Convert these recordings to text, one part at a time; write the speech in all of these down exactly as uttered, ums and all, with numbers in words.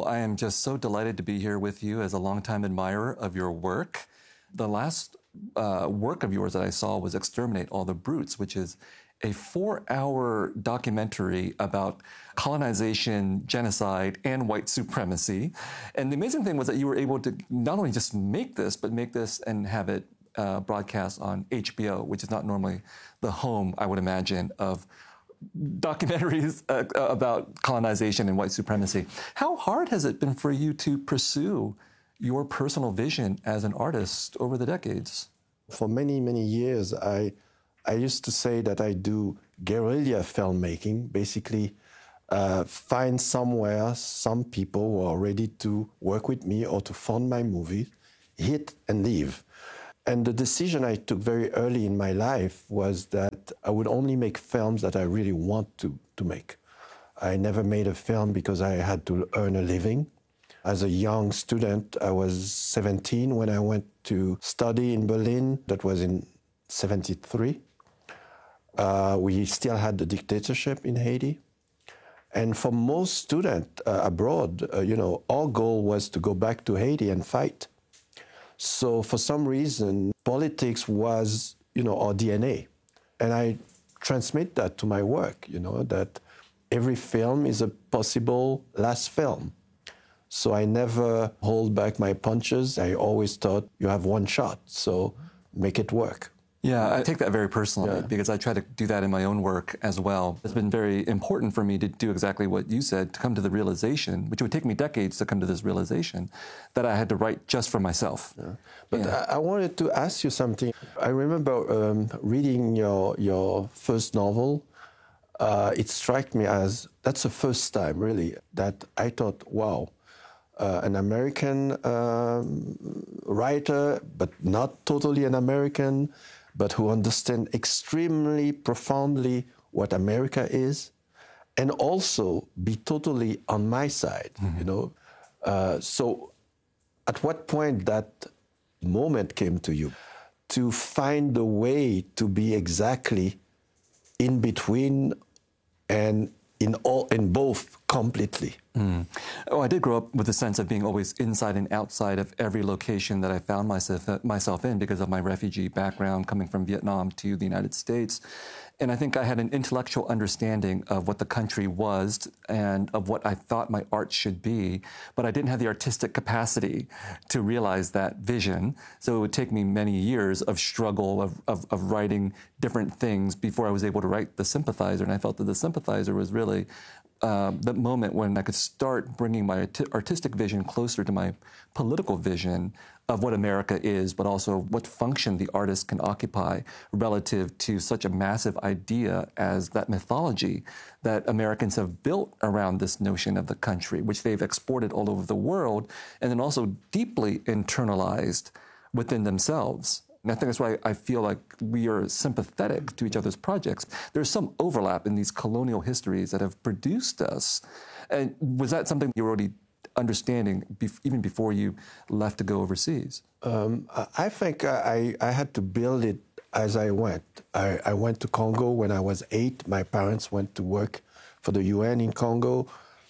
I am just so delighted to be here with you as a longtime admirer of your work. The last uh, work of yours that I saw was Exterminate All the Brutes, which is a four-hour documentary about colonization, genocide, and white supremacy. And the amazing thing was that you were able to not only just make this, but make this and have it uh, broadcast on H B O, which is not normally the home, I would imagine, of documentaries uh, about colonization and white supremacy. How hard has it been for you to pursue your personal vision as an artist over the decades? For many, many years, I, I used to say that I do guerrilla filmmaking, basically uh, find somewhere some people who are ready to work with me or to fund my movies, hit and leave. And the decision I took very early in my life was that I would only make films that I really want to, to make. I never made a film because I had to earn a living. As a young student, I was seventeen when I went to study in Berlin. That was in seventy-three. Uh, we still had the dictatorship in Haiti. And for most students uh, abroad, uh, you know, our goal was to go back to Haiti and fight. So for some reason, politics was, you know, our D N A. And I transmit that to my work, you know, that every film is a possible last film. So I never hold back my punches. I always thought you have one shot, so make it work. Yeah, I take that very personally Yeah. because I try to do that in my own work as well. It's been very important for me to do exactly what you said, to come to the realization, which would take me decades to come to this realization, that I had to write just for myself. Yeah. But Yeah. I, I wanted to ask you something. I remember um, reading your, your first novel. Uh, it struck me as, that's the first time, really, that I thought, wow, uh, an American um, writer, but not totally an American, but who understand extremely profoundly what America is, and also be totally on my side, mm-hmm. you know. Uh, so at what point that moment came to you to find a way to be exactly in between and in all, in both completely? Mm. Oh, I did grow up with a sense of being always inside and outside of every location that I found myself, myself in because of my refugee background coming from Vietnam to the United States. And I think I had an intellectual understanding of what the country was and of what I thought my art should be, but I didn't have the artistic capacity to realize that vision. So it would take me many years of struggle, of, of, of writing different things before I was able to write The Sympathizer. And I felt that The Sympathizer was really Um, the moment when I could start bringing my art- artistic vision closer to my political vision of what America is, but also what function the artist can occupy relative to such a massive idea as that mythology that Americans have built around this notion of the country, which they've exported all over the world, and then also deeply internalized within themselves. And I think that's why I feel like we are sympathetic to each other's projects. There's some overlap in these colonial histories that have produced us. And was that something you were already understanding be- even before you left to go overseas? Um, I think I, I had to build it as I went. I, I went to Congo when I was eight. My parents went to work for the U N in Congo.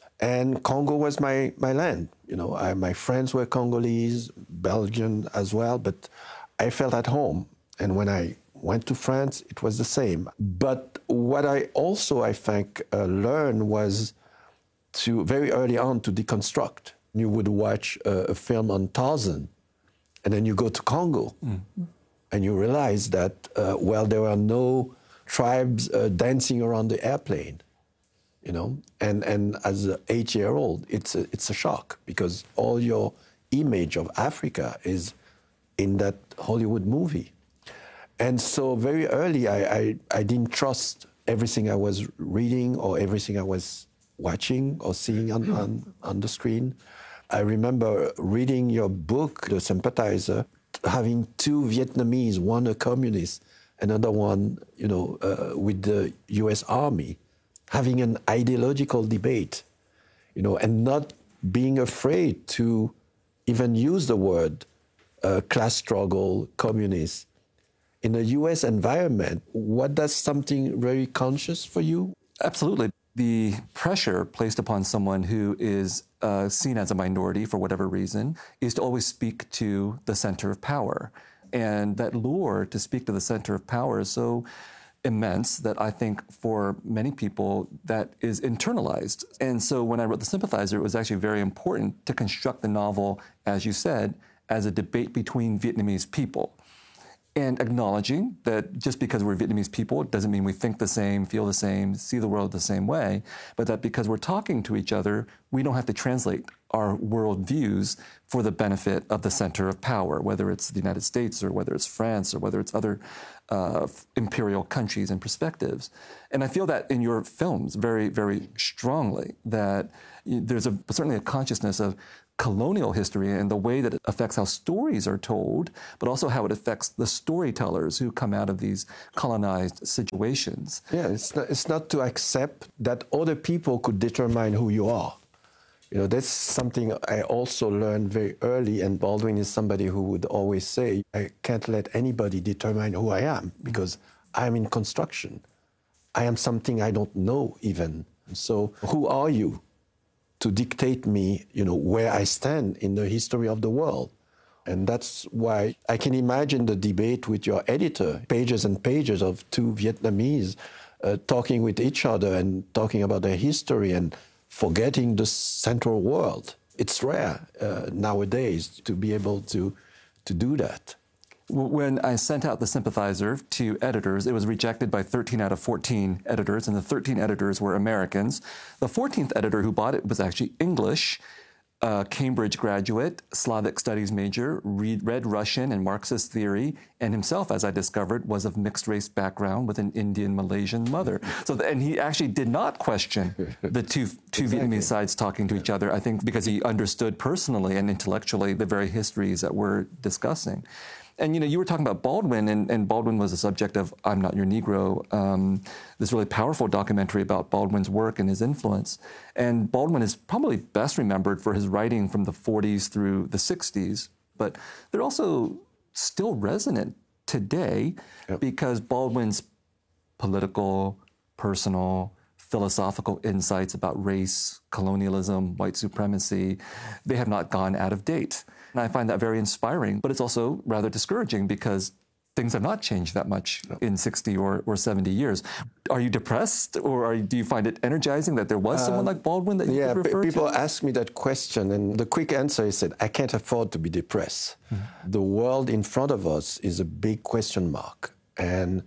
And Congo was my, my land. You know, I, my friends were Congolese, Belgian as well, but I felt at home. And when I went to France, it was the same. But what I also, I think, uh, learned was to, very early on, to deconstruct. You would watch a, a film on Tarzan, and then you go to Congo, mm. and you realize that, uh, well, there are no tribes uh, dancing around the airplane, you know? And, and as an eight-year-old, it's a, it's a shock, because all your image of Africa is in that Hollywood movie. And so very early, I, I, I didn't trust everything I was reading or everything I was watching or seeing on, on, on the screen. I remember reading your book, The Sympathizer, having two Vietnamese, one a communist, another one, you know, uh, with the U S Army, having an ideological debate, you know, and not being afraid to even use the word Uh, class struggle, communist. In a U S environment, what does something very conscious for you? Absolutely. the pressure placed upon someone who is uh, seen as a minority for whatever reason is to always speak to the center of power. And that lure to speak to the center of power is so immense that I think for many people that is internalized. And so when I wrote The Sympathizer, it was actually very important to construct the novel, as you said, as a debate between Vietnamese people. And acknowledging that just because we're Vietnamese people doesn't mean we think the same, feel the same, see the world the same way, but that because we're talking to each other, we don't have to translate our worldviews for the benefit of the center of power, whether it's the United States or whether it's France or whether it's other uh, imperial countries and perspectives. And I feel that in your films very, very strongly, that there's a, certainly a consciousness of colonial history and the way that it affects how stories are told, but also how it affects the storytellers who come out of these colonized situations. Yeah, it's not, it's not to accept that other people could determine who you are. You know, that's something I also learned very early, and Baldwin is somebody who would always say, I can't let anybody determine who I am because I'm in construction. I am something I don't know even. So who are you to dictate me, you know, where I stand in the history of the world? And that's why I can imagine the debate with your editor, pages and pages of two Vietnamese uh, talking with each other and talking about their history and forgetting the central world. It's rare uh, nowadays to be able to, to do that. When I sent out The Sympathizer to editors, it was rejected by thirteen out of fourteen editors, and the thirteen editors were Americans. The fourteenth editor who bought it was actually English, a Cambridge graduate, Slavic studies major, read, read Russian and Marxist theory, and himself, as I discovered, was of mixed-race background with an Indian-Malaysian mother. So, the, and he actually did not question the two, two exactly. Vietnamese sides talking to each other, I think because he understood personally and intellectually the very histories that we're discussing. And, you know, you were talking about Baldwin, and, and Baldwin was the subject of I'm Not Your Negro, um, this really powerful documentary about Baldwin's work and his influence. And Baldwin is probably best remembered for his writing from the forties through the sixties, but they're also still resonant today yep. because Baldwin's political, personal, philosophical insights about race, colonialism, white supremacy, they have not gone out of date. And I find that very inspiring, but it's also rather discouraging because things have not changed that much no. in sixty or, or seventy years. Are you depressed, or are you, do you find it energizing that there was um, someone like Baldwin that you yeah, could refer p- people to? ask me that question, and the quick answer is that I can't afford to be depressed. Mm-hmm. The world in front of us is a big question mark. And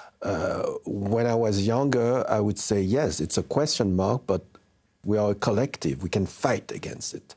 uh, when I was younger, I would say, yes, it's a question mark, but we are a collective. We can fight against it.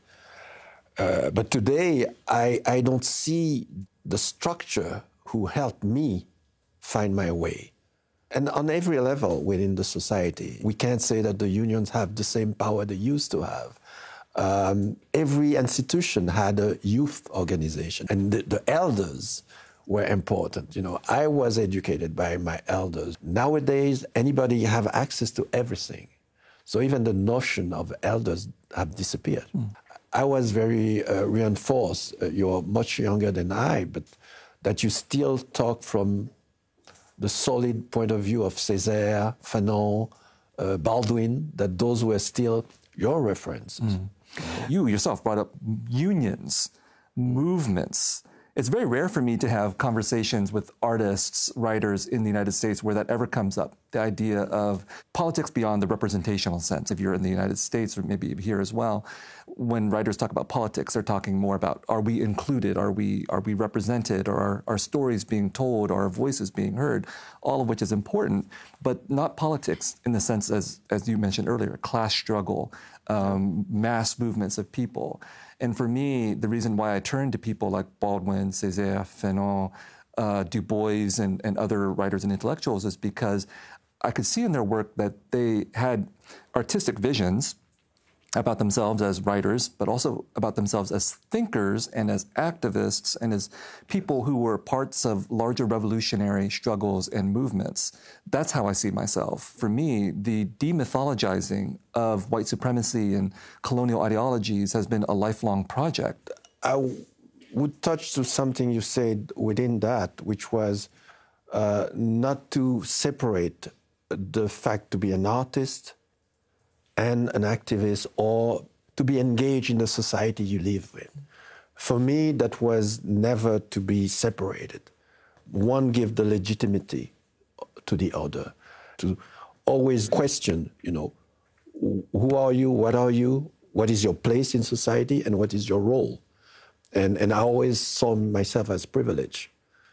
Uh, but today, I, I don't see the structure who helped me find my way. And on every level within the society, we can't say that the unions have the same power they used to have. Um, every institution had a youth organization, and the, the elders were important. You know, I was educated by my elders. Nowadays, anybody have access to everything. So even the notion of elders have disappeared. Mm. I was very uh, reinforced. Uh, you're much younger than I, but that you still talk from the solid point of view of Césaire, Fanon, uh, Baldwin, that those were still your references. Mm. You yourself brought up unions, movements. It's very rare for me to have conversations with artists, writers in the United States where that ever comes up, the idea of politics beyond the representational sense. If you're in the United States or maybe here as well, when writers talk about politics, they're talking more about, are we included, are we are we represented, or are our stories being told, or our voices being heard, all of which is important, but not politics in the sense, as, as you mentioned earlier, class struggle, um, mass movements of people. And for me, the reason why I turned to people like Baldwin, Césaire, Fanon, uh, Du Bois, and, and other writers and intellectuals is because I could see in their work that they had artistic visions about themselves as writers, but also about themselves as thinkers and as activists and as people who were parts of larger revolutionary struggles and movements. That's how I see myself. For me, the demythologizing of white supremacy and colonial ideologies has been a lifelong project. I w- would touch to something you said within that, which was uh, not to separate the fact to be an artist and an activist, or to be engaged in the society you live with. For me, that was never to be separated. One gives the legitimacy to the other, to always question, you know, who are you, what are you, what is your place in society, and what is your role? And, and I always saw myself as privileged.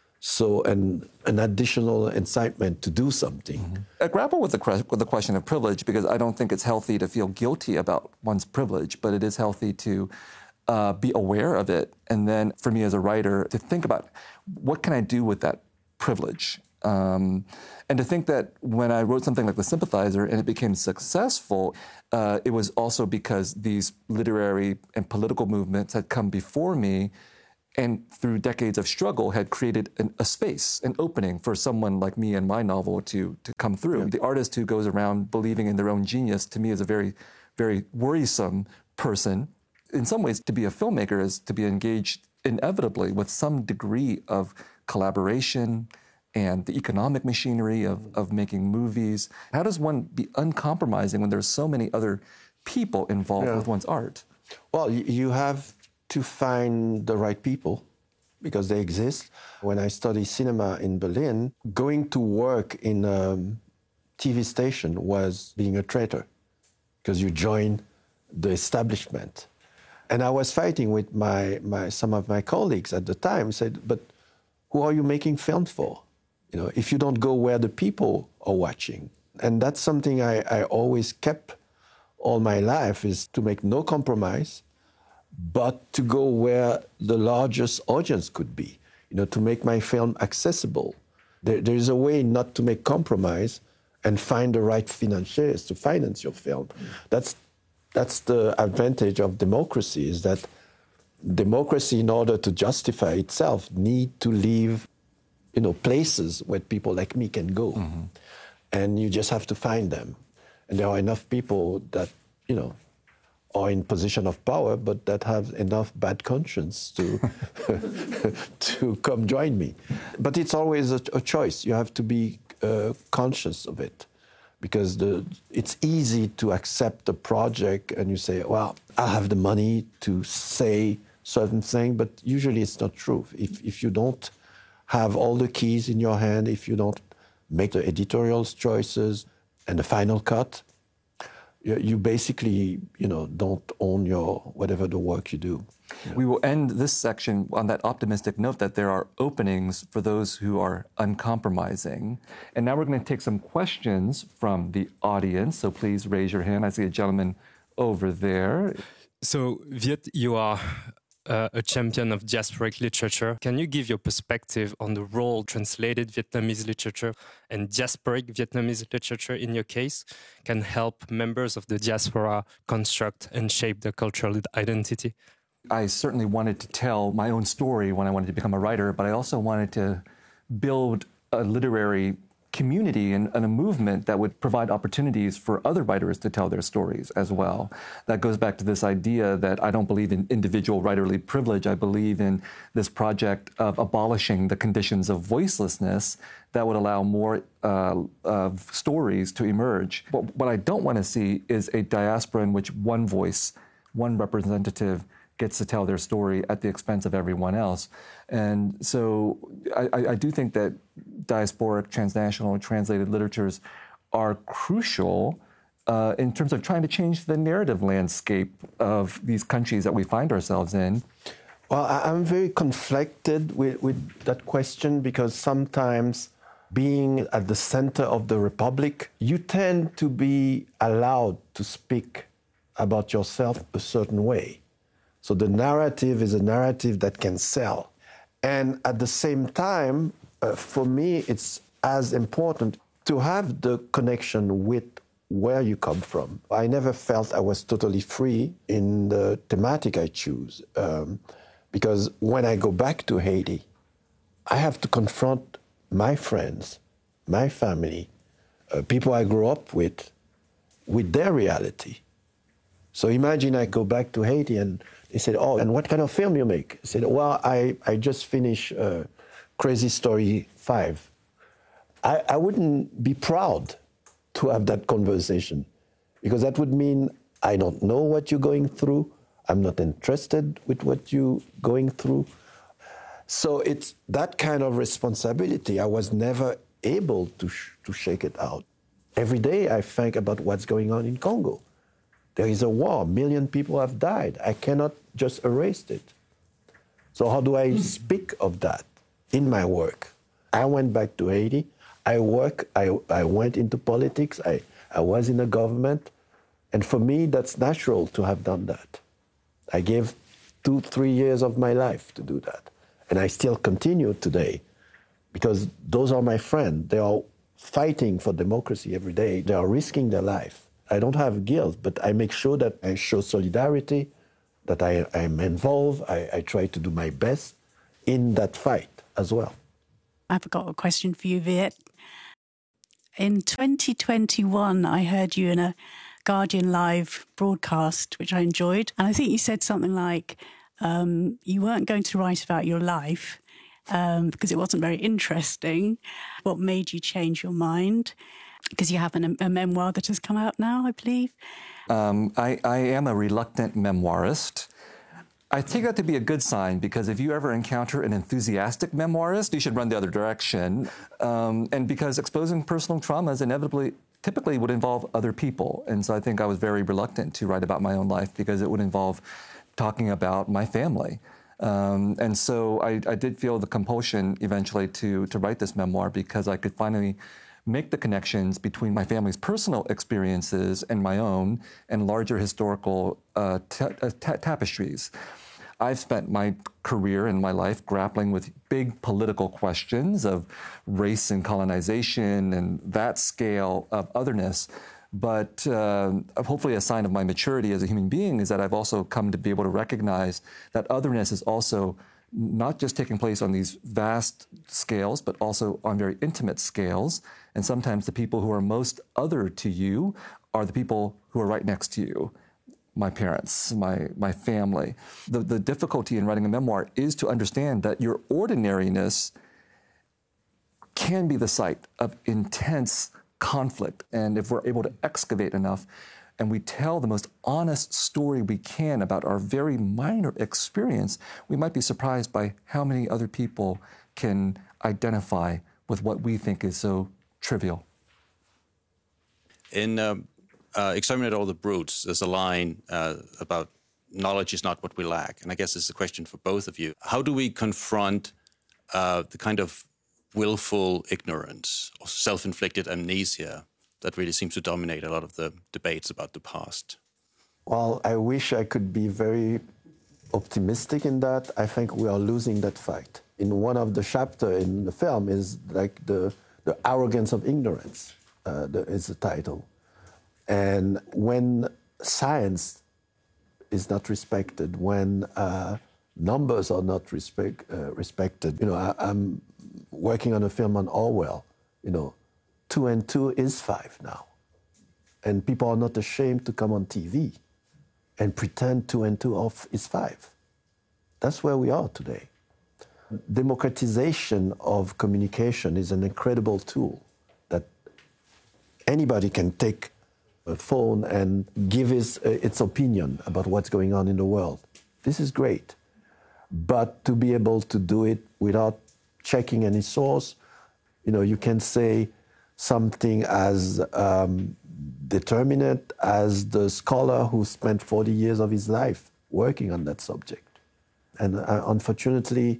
So an, an additional incitement to do something. Mm-hmm. I grapple with the, with the question of privilege because I don't think it's healthy to feel guilty about one's privilege, but it is healthy to uh, be aware of it. And then for me as a writer, to think about what can I do with that privilege? Um, and to think that when I wrote something like The Sympathizer and it became successful, uh, it was also because these literary and political movements had come before me and through decades of struggle had created an, a space, an opening for someone like me and my novel to, to come through. Yeah. The artist who goes around believing in their own genius, to me, is a very, very worrisome person. In some ways, to be a filmmaker is to be engaged inevitably with some degree of collaboration and the economic machinery of, of making movies. How does one be uncompromising when there's so many other people involved yeah. with one's art? Well, you have to find the right people because they exist. When I studied cinema in Berlin, going to work in a T V station was being a traitor because you join the establishment. And I was fighting with my, my some of my colleagues at the time, said, but who are you making films for? You know, if you don't go where the people are watching. And that's something I, I always kept all my life, is to make no compromise, but to go where the largest audience could be, you know, to make my film accessible. There, there is a way not to make compromise and find the right financiers to finance your film. Mm. That's, that's the advantage of democracy, is that democracy, in order to justify itself, need to leave, you know, places where people like me can go. Mm-hmm. And you just have to find them. And there are enough people that, you know, are in position of power, but that have enough bad conscience to to come join me. But it's always a, a choice. You have to be uh, conscious of it, because the, it's easy to accept a project and you say, well, I have the money to say certain thing, but usually it's not true. If, if you don't have all the keys in your hand, if you don't make the editorial choices and the final cut, you basically, you know, don't own your whatever the work you do. Yeah. We will end this section on that optimistic note that there are openings for those who are uncompromising. And now we're going to take some questions from the audience. So please raise your hand. I see a gentleman over there. So, Viet, you are uh, a champion of diasporic literature. Can you give your perspective on the role translated Vietnamese literature and diasporic Vietnamese literature, in your case, can help members of the diaspora construct and shape their cultural identity? I certainly wanted to tell my own story when I wanted to become a writer, but I also wanted to build a literary community and, and a movement that would provide opportunities for other writers to tell their stories as well. That goes back to this idea that I don't believe in individual writerly privilege. I believe in this project of abolishing the conditions of voicelessness that would allow more uh, uh, stories to emerge. But what I don't want to see is a diaspora in which one voice, one representative gets to tell their story at the expense of everyone else. And so I, I do think that diasporic, transnational, translated literatures are crucial uh, in terms of trying to change the narrative landscape of these countries that we find ourselves in. Well, I'm very conflicted with, with that question, because sometimes being at the center of the republic, you tend to be allowed to speak about yourself a certain way. So the narrative is a narrative that can sell. And at the same time, uh, for me, it's as important to have the connection with where you come from. I never felt I was totally free in the thematic I choose, um, because when I go back to Haiti, I have to confront my friends, my family, uh, people I grew up with, with their reality. So imagine I go back to Haiti and they said, oh, and what kind of film you make? I said, well, I, I just finished uh, Crazy Story five. I, I wouldn't be proud to have that conversation, because that would mean I don't know what you're going through. I'm not interested with what you're going through. So it's that kind of responsibility. I was never able to, sh- to shake it out. Every day I think about what's going on in Congo. There is a war. A million people have died. I cannot just erase it. So how do I speak of that in my work? I went back to Haiti. I work. I, I went into politics. I, I was in the government. And for me, that's natural to have done that. I gave two, three years of my life to do that. And I still continue today because those are my friends. They are fighting for democracy every day. They are risking their life. I don't have guilt, but I make sure that I show solidarity, that I am involved. I, I try to do my best in that fight as well. I've got a question for you, Viet. In twenty twenty-one, I heard you in a Guardian Live broadcast, which I enjoyed. And I think you said something like, um, you weren't going to write about your life um, because it wasn't very interesting. What made you change your mind? Because you have an, a memoir that has come out now, I believe. Um, I, I am a reluctant memoirist. I take that to be a good sign, because if you ever encounter an enthusiastic memoirist, you should run the other direction. Um, and because exposing personal traumas inevitably, typically would involve other people. And so I think I was very reluctant to write about my own life because it would involve talking about my family. Um, and so I, I did feel the compulsion eventually to, to write this memoir, because I could finally make the connections between my family's personal experiences and my own and larger historical uh, ta ta tapestries. I've spent my career and my life grappling with big political questions of race and colonization and that scale of otherness. But uh, hopefully a sign of my maturity as a human being is that I've also come to be able to recognize that otherness is also not just taking place on these vast scales, but also on very intimate scales. And sometimes the people who are most other to you are the people who are right next to you. My parents, my, my family. The, the difficulty in writing a memoir is to understand that your ordinariness can be the site of intense conflict. And if we're able to excavate enough and we tell the most honest story we can about our very minor experience, we might be surprised by how many other people can identify with what we think is so trivial. In um Uh, Exterminate All the Brutes, there's a line uh, about knowledge is not what we lack. And I guess it's a question for both of you. How do we confront uh, the kind of willful ignorance or self-inflicted amnesia that really seems to dominate a lot of the debates about the past? Well, I wish I could be very optimistic in that. I think we are losing that fight. In one of the chapters in the film is like the, the arrogance of ignorance, uh, the, is the title. And when science is not respected, when uh, numbers are not respect, uh, respected, you know, I, I'm working on a film on Orwell, you know, two and two is five now. And people are not ashamed to come on T V and pretend two and two of is five. That's where we are today. Democratization of communication is an incredible tool that anybody can take a phone and give his, uh, its opinion about what's going on in the world. This is great. But to be able to do it without checking any source, you know, you can say something as um, determinate as the scholar who spent forty years of his life working on that subject. And uh, unfortunately,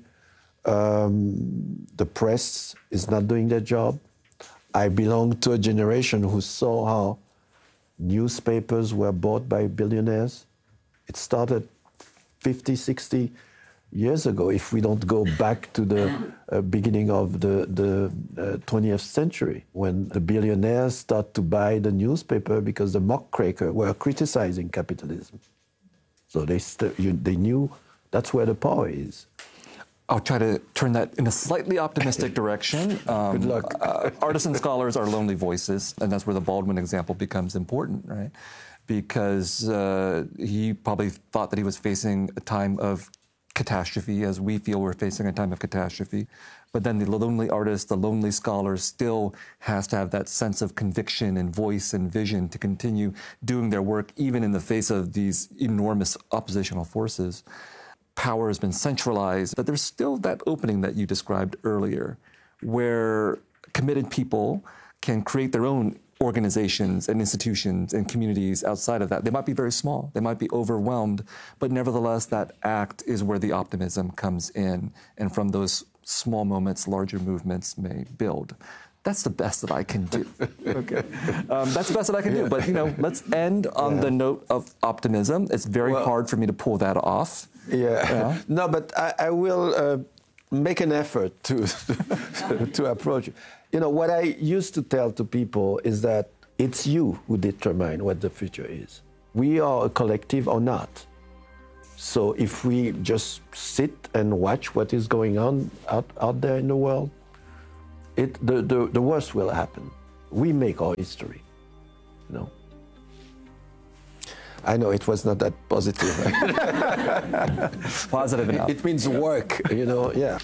um, the press is not doing their job. I belong to a generation who saw how newspapers were bought by billionaires. It started fifty, sixty years ago, if we don't go back to the uh, beginning of the, the uh, twentieth century, when the billionaires start to buy the newspaper because the muckraker were criticizing capitalism. So they, you, they knew that's where the power is. I'll try to turn that in a slightly optimistic direction. Um, Good luck. uh, artisan scholars are lonely voices, and that's where the Baldwin example becomes important, right? Because uh, he probably thought that he was facing a time of catastrophe, as we feel we're facing a time of catastrophe. But then the lonely artist, the lonely scholar still has to have that sense of conviction and voice and vision to continue doing their work, even in the face of these enormous oppositional forces. Power has been centralized, but there's still that opening that you described earlier, where committed people can create their own organizations and institutions and communities outside of that. They might be very small, they might be overwhelmed, but nevertheless, that act is where the optimism comes in. And from those small moments, larger movements may build. That's the best that I can do. Okay, um, that's the best that I can do. But you know, let's end on yeah. the note of optimism. It's very well, hard for me to pull that off. Yeah. yeah. No, but I, I will uh, make an effort to to approach it. You know, what I used to tell to people is that it's you who determine what the future is. We are a collective or not. So if we just sit and watch what is going on out, out there in the world, it, the, the, the worst will happen. We make our history, you know. I know it was not that positive. Positive enough. It means work, you know, yeah.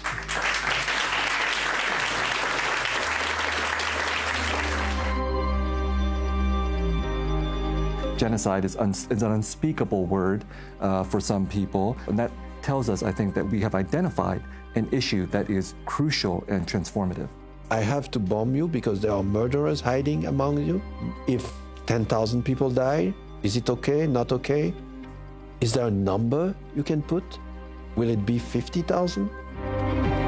Genocide is, un- is an unspeakable word uh, for some people, and that tells us, I think, that we have identified an issue that is crucial and transformative. I have to bomb you because there are murderers hiding among you. If ten thousand people die, is it okay, not okay? Is there a number you can put? Will it be fifty thousand?